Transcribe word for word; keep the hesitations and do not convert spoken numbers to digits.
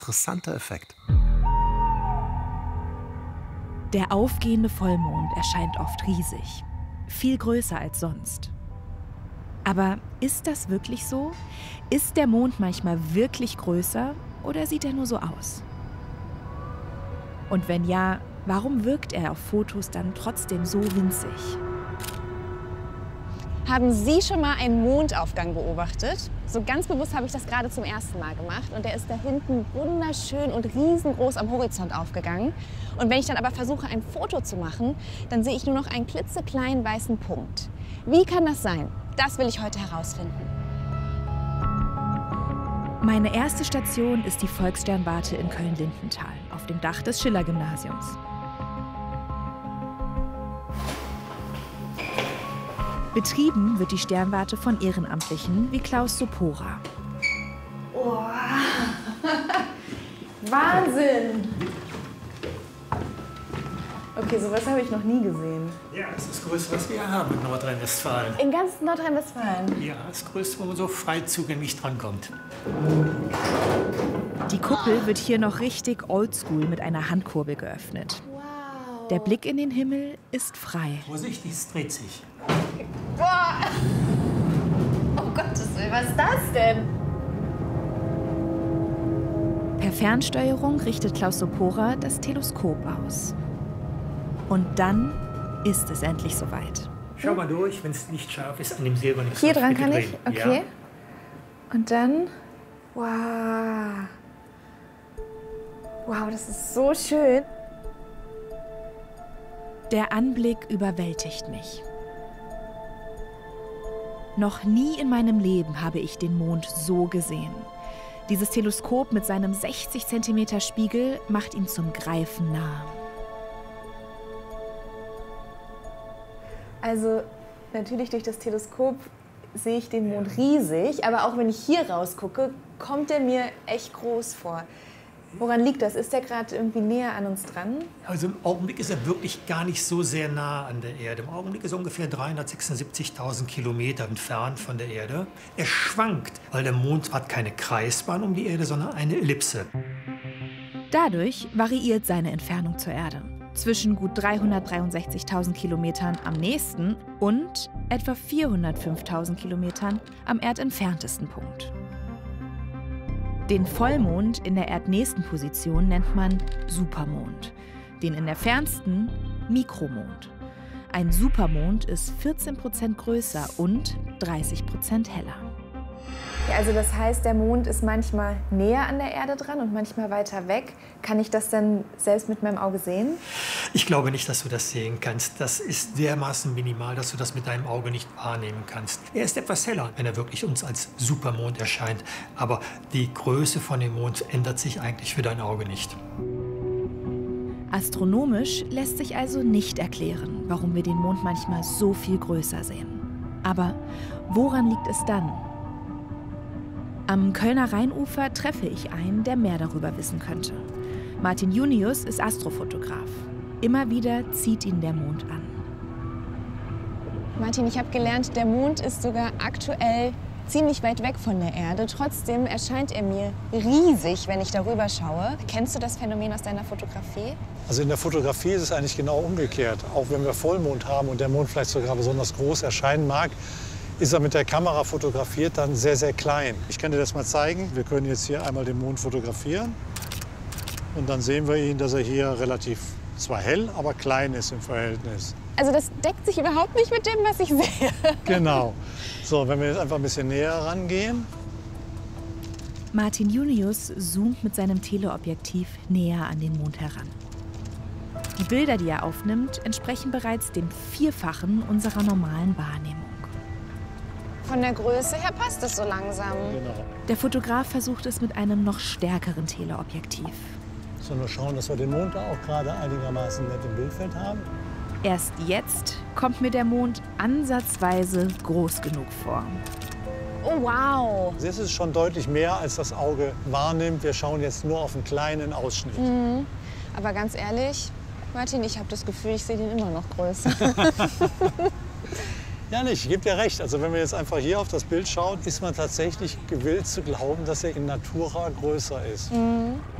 Interessanter Effekt. Der aufgehende Vollmond erscheint oft riesig, viel größer als sonst. Aber ist das wirklich so? Ist der Mond manchmal wirklich größer oder sieht er nur so aus? Und wenn ja, warum wirkt er auf Fotos dann trotzdem so winzig? Haben Sie schon mal einen Mondaufgang beobachtet? So ganz bewusst habe ich das gerade zum ersten Mal gemacht. Und der ist da hinten wunderschön und riesengroß am Horizont aufgegangen. Und wenn ich dann aber versuche, ein Foto zu machen, dann sehe ich nur noch einen klitzekleinen weißen Punkt. Wie kann das sein? Das will ich heute herausfinden. Meine erste Station ist die Volkssternwarte in Köln-Lindenthal auf dem Dach des Schiller-Gymnasiums. Betrieben wird die Sternwarte von Ehrenamtlichen wie Klaus Sopora. Oh. Wahnsinn! Okay, sowas habe ich noch nie gesehen. Ja, das ist das Größte, was wir haben in Nordrhein-Westfalen. In ganz Nordrhein-Westfalen? Ja, das Größte, wo man so frei zugänglich drankommt. Die Kuppel wird hier noch richtig oldschool mit einer Handkurbel geöffnet. Wow. Der Blick in den Himmel ist frei. Vorsichtig, es dreht sich. Boah. Oh Gottes Willen, was ist das denn? Per Fernsteuerung richtet Klaus Sopora das Teleskop aus. Und dann ist es endlich soweit. Schau mal durch, wenn es nicht scharf ist, an dem silbernen Hier Knopf dran bitte kann ich? drehen. Okay. Ja. Und dann... Wow. Wow, das ist so schön. Der Anblick überwältigt mich. Noch nie in meinem Leben habe ich den Mond so gesehen. Dieses Teleskop mit seinem sechzig Zentimeter Spiegel macht ihn zum Greifen nah. Also natürlich durch das Teleskop sehe ich den Mond riesig, aber auch wenn ich hier rausgucke, kommt er mir echt groß vor. Woran liegt das? Ist der gerade irgendwie näher an uns dran? Also im Augenblick ist er wirklich gar nicht so sehr nah an der Erde. Im Augenblick ist er ungefähr dreihundertsechsundsiebzigtausend Kilometer entfernt von der Erde. Er schwankt, weil der Mond hat keine Kreisbahn um die Erde, sondern eine Ellipse. Dadurch variiert seine Entfernung zur Erde. Zwischen gut dreihundertdreiundsechzigtausend Kilometern am nächsten und etwa vierhundertfünftausend Kilometern am erdentferntesten Punkt. Den Vollmond in der erdnächsten Position nennt man Supermond, den in der fernsten Mikromond. Ein Supermond ist vierzehn Prozent größer und dreißig Prozent heller. Ja, also das heißt, der Mond ist manchmal näher an der Erde dran und manchmal weiter weg. Kann ich das dann selbst mit meinem Auge sehen? Ich glaube nicht, dass du das sehen kannst. Das ist dermaßen minimal, dass du das mit deinem Auge nicht wahrnehmen kannst. Er ist etwas heller, wenn er wirklich uns als Supermond erscheint. Aber die Größe von dem Mond ändert sich eigentlich für dein Auge nicht. Astronomisch lässt sich also nicht erklären, warum wir den Mond manchmal so viel größer sehen. Aber woran liegt es dann? Am Kölner Rheinufer treffe ich einen, der mehr darüber wissen könnte. Martin Junius ist Astrofotograf. Immer wieder zieht ihn der Mond an. Martin, ich habe gelernt, der Mond ist sogar aktuell ziemlich weit weg von der Erde. Trotzdem erscheint er mir riesig, wenn ich darüber schaue. Kennst du das Phänomen aus deiner Fotografie? Also in der Fotografie ist es eigentlich genau umgekehrt. Auch wenn wir Vollmond haben und der Mond vielleicht sogar besonders groß erscheinen mag, ist er mit der Kamera fotografiert dann sehr, sehr klein. Ich kann dir das mal zeigen. Wir können jetzt hier einmal den Mond fotografieren. Und dann sehen wir ihn, dass er hier relativ zwar hell, aber klein ist im Verhältnis. Also das deckt sich überhaupt nicht mit dem, was ich sehe. Genau. So, wenn wir jetzt einfach ein bisschen näher rangehen. Martin Junius zoomt mit seinem Teleobjektiv näher an den Mond heran. Die Bilder, die er aufnimmt, entsprechen bereits dem Vierfachen unserer normalen Wahrnehmung. Von der Größe her passt es so langsam. Genau. Der Fotograf versucht es mit einem noch stärkeren Teleobjektiv. So, nur schauen, dass wir den Mond da auch gerade einigermaßen nett im Bildfeld haben. Erst jetzt kommt mir der Mond ansatzweise groß genug vor. Oh, wow. Das ist schon deutlich mehr, als das Auge wahrnimmt. Wir schauen jetzt nur auf einen kleinen Ausschnitt. Mhm. Aber ganz ehrlich, Martin, ich habe das Gefühl, ich sehe den immer noch größer. Ja, nicht. Ich gebe dir recht. Also wenn man jetzt einfach hier auf das Bild schaut, ist man tatsächlich gewillt zu glauben, dass er in Natura größer ist. Mhm.